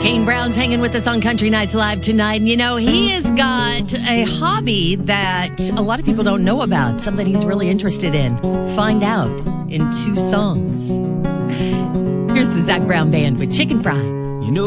Kane Brown's hanging with us on Country Nights Live tonight. And, you know, he has got a hobby that a lot of people don't know about, something he's really interested in. Find out in 2 songs. Here's the Zac Brown Band with Chicken Fry.